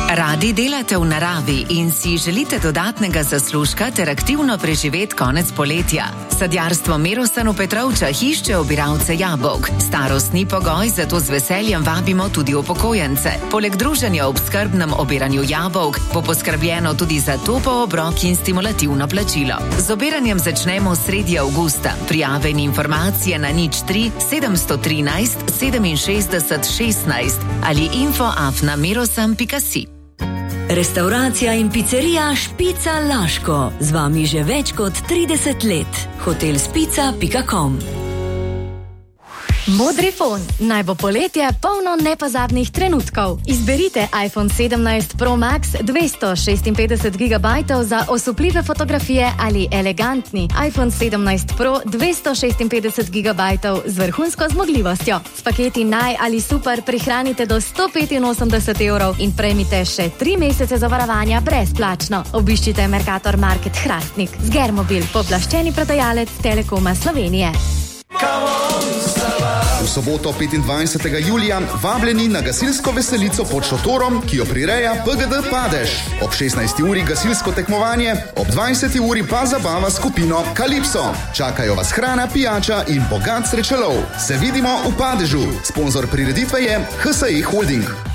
Radi delate v naravi in si želite dodatnega zaslužka ter aktivno preživeti konec poletja? Sadjarstvo Merosan v Petrovčah išče obiralce jabolk. Starost ni pogoj, zato z veseljem vabimo tudi upokojence. Poleg druženja ob skrbnem obiranju jabolk bo poskrbljeno tudi za topel obrok in stimulativno plačilo. Z obiranjem začnemo sredi avgusta. Prijave in informacije na 03 713 67 16 ali info@merosan.si. Restauracija in pizzerija Špica Laško. Z vami že več kot 30 let. hotelspica.com. Modrifon. Naj bo poletje polno nepozabnih trenutkov. Izberite iPhone 17 Pro Max 256 GB za osupljive fotografije ali elegantni iPhone 17 Pro 256 GB z vrhunsko zmogljivostjo. S paketi Naj ali Super prihranite do 185 evrov in prejmite še 3 mesece zavarovanja brezplačno. Obiščite Mercator Market Hrastnik. Zgermobil, pooblaščeni prodajalec Telekoma Slovenije. V soboto 25. julija vabljeni na gasilsko veselico pod šotorom, ki jo prireja PGD Padež. Ob 16. uri gasilsko tekmovanje, ob 20. uri pa zabava skupino Kalipso. Čakajo vas hrana, pijača in bogat srečelov. Se vidimo v Padežu. Sponzor prireditve je HSI Holding.